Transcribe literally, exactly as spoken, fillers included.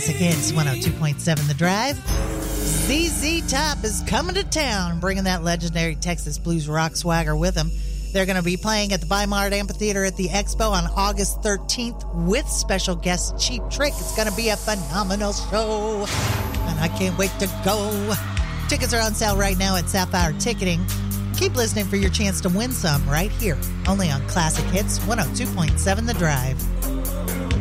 Classic Hits one oh two point seven The Drive. Z Z Top is coming to town, bringing that legendary Texas blues rock swagger with them. They're going to be playing at the Weimar Amphitheater at the Expo on August thirteenth with special guest Cheap Trick. It's going to be a phenomenal show, and I can't wait to go. Tickets are on sale right now at Sapphire Ticketing. Keep listening for your chance to win some right here, only on Classic Hits one oh two point seven The Drive.